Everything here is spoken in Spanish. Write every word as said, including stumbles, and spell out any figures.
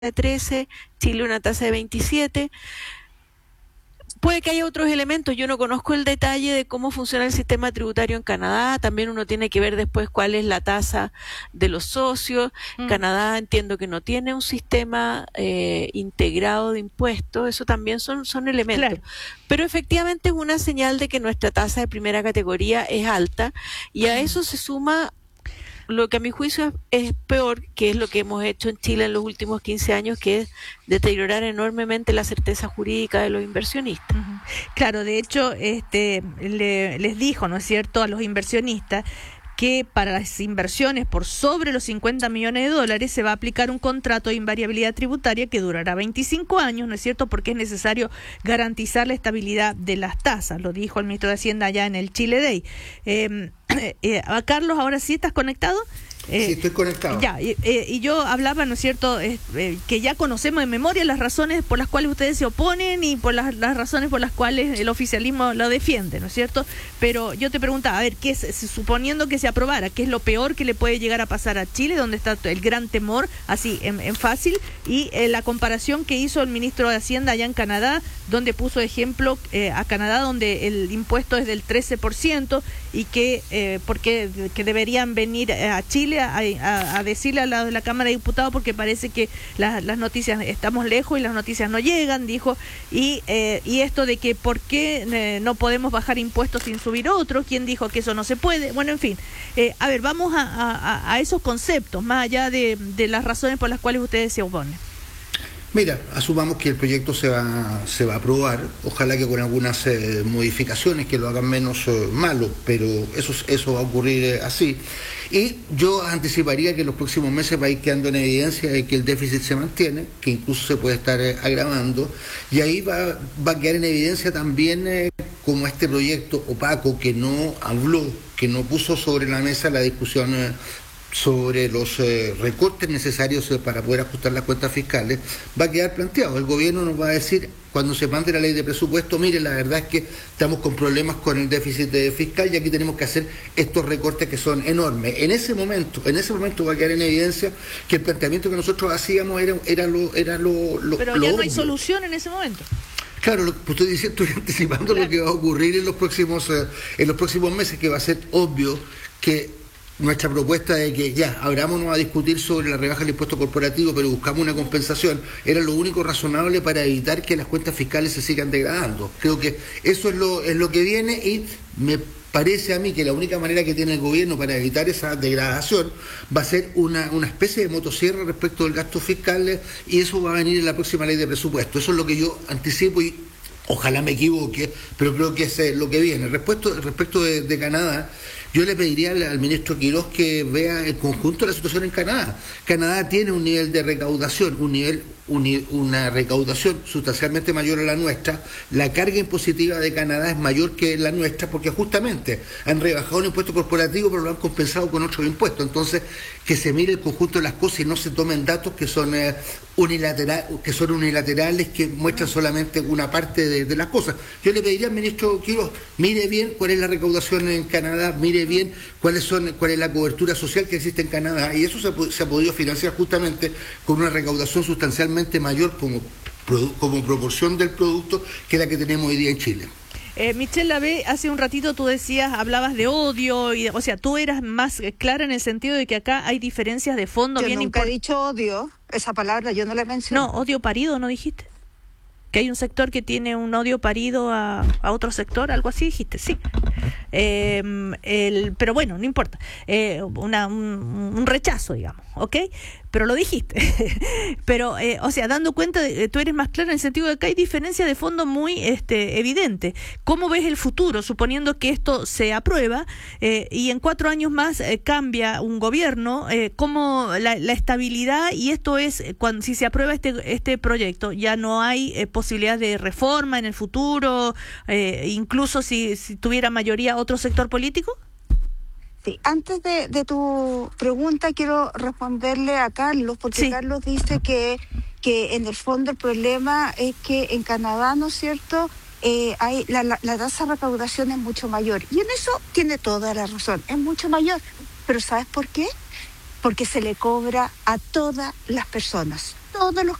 de trece, Chile una tasa de veintisiete. Puede que haya otros elementos, yo no conozco el detalle de cómo funciona el sistema tributario en Canadá, también uno tiene que ver después cuál es la tasa de los socios. Mm. Canadá entiendo que no tiene un sistema eh, integrado de impuestos, eso también son, son elementos. Claro. Pero efectivamente es una señal de que nuestra tasa de primera categoría es alta y a eso se suma lo que a mi juicio es, es peor, que es lo que hemos hecho en Chile en los últimos quince años, que es deteriorar enormemente la certeza jurídica de los inversionistas. Uh-huh. Claro, de hecho, este le, les dijo, ¿no es cierto?, a los inversionistas que para las inversiones por sobre los cincuenta millones de dólares se va a aplicar un contrato de invariabilidad tributaria que durará veinticinco años, ¿no es cierto?, porque es necesario garantizar la estabilidad de las tasas, lo dijo el ministro de Hacienda allá en el Chile Day. Eh, eh, Carlos, ¿ahora sí estás conectado? Eh, sí, estoy conectado. Ya, eh, y yo hablaba, ¿no es cierto?, eh, eh, que ya conocemos de memoria las razones por las cuales ustedes se oponen y por las, las razones por las cuales el oficialismo lo defiende, ¿no es cierto? Pero yo te preguntaba, a ver, ¿qué es, suponiendo que se aprobara, qué es lo peor que le puede llegar a pasar a Chile, donde está el gran temor, así, en, en fácil, y eh, la comparación que hizo el ministro de Hacienda allá en Canadá, donde puso ejemplo eh, a Canadá, donde el impuesto es del trece por ciento y que, eh, porque, que deberían venir a Chile A, a, a decirle a la de la Cámara de Diputados porque parece que la, las noticias estamos lejos y las noticias no llegan, dijo, y eh, y esto de que por qué eh, no podemos bajar impuestos sin subir otros, quién dijo que eso no se puede, bueno, en fin, eh, a ver, vamos a, a, a esos conceptos, más allá de, de las razones por las cuales ustedes se oponen. Mira, asumamos que el proyecto se va, se va a aprobar, ojalá que con algunas eh, modificaciones que lo hagan menos eh, malo, pero eso, eso va a ocurrir eh, así. Y yo anticiparía que en los próximos meses va a ir quedando en evidencia de que el déficit se mantiene, que incluso se puede estar eh, agravando, y ahí va, va a quedar en evidencia también eh, como este proyecto opaco que no habló, que no puso sobre la mesa la discusión eh, sobre los eh, recortes necesarios eh, para poder ajustar las cuentas fiscales, va a quedar planteado. El gobierno nos va a decir, cuando se mande la ley de presupuesto, mire, la verdad es que estamos con problemas con el déficit eh, fiscal y aquí tenemos que hacer estos recortes que son enormes. En ese momento, en ese momento va a quedar en evidencia que el planteamiento que nosotros hacíamos era, era lo, era lo, lo Pero lo ya obvio. No hay solución en ese momento. Claro, lo que estoy diciendo, estoy anticipando claro. Lo que va a ocurrir en los próximos, eh, en los próximos meses, que va a ser obvio que nuestra propuesta de que ya, abrámonos a discutir sobre la rebaja del impuesto corporativo, pero buscamos una compensación, era lo único razonable para evitar que las cuentas fiscales se sigan degradando. Creo que eso es lo, es lo que viene y me parece a mí que la única manera que tiene el gobierno para evitar esa degradación va a ser una, una especie de motosierra respecto del gasto fiscal y eso va a venir en la próxima ley de presupuesto. Eso es lo que yo anticipo y ojalá me equivoque, pero creo que es lo que viene. Respecto, respecto de, de Canadá, yo le pediría al, al ministro Quirós que vea el conjunto de la situación en Canadá. Canadá tiene un nivel de recaudación, un nivel, un, una recaudación sustancialmente mayor a la nuestra. La carga impositiva de Canadá es mayor que la nuestra porque justamente han rebajado el impuesto corporativo pero lo han compensado con otros impuestos. Entonces, que se mire el conjunto de las cosas y no se tomen datos que son, eh, unilateral, que son unilaterales, que muestran solamente una parte de, de las cosas. Yo le pediría al ministro Quirós, mire bien cuál es la recaudación en Canadá, mire bien cuáles son, cuál es la cobertura social que existe en Canadá, y eso se ha, se ha podido financiar justamente con una recaudación sustancialmente mayor como, como proporción del producto que la que tenemos hoy día en Chile. Eh, Michelle Lavé, hace un ratito tú decías, hablabas de odio, y, o sea, tú eras más clara en el sentido de que acá hay diferencias de fondo. Yo bien nunca import- he dicho odio, esa palabra yo no la mencioné. No, odio parido, ¿no dijiste? Que hay un sector que tiene un odio parido a, a otro sector, algo así dijiste, sí. Eh, el, pero bueno, no importa. Eh, una, un, un rechazo, digamos, ¿ok? Pero lo dijiste. Pero, eh, o sea, dando cuenta, de, tú eres más clara en el sentido de que hay diferencia de fondo muy este, evidente. ¿Cómo ves el futuro, suponiendo que esto se aprueba eh, y en cuatro años más eh, cambia un gobierno? Eh, ¿Cómo la, la estabilidad, y esto es, cuando si se aprueba este, este proyecto, ya no hay eh, posibilidad de reforma en el futuro, eh, incluso si, si tuviera mayoría otro sector político? Sí, antes de, de tu pregunta quiero responderle a Carlos, porque sí. Carlos dice que, que en el fondo el problema es que en Canadá, ¿no es cierto?, eh, hay la, la, la tasa de recaudación es mucho mayor. Y en eso tiene toda la razón, es mucho mayor. Pero ¿sabes por qué? Porque se le cobra a todas las personas. todos los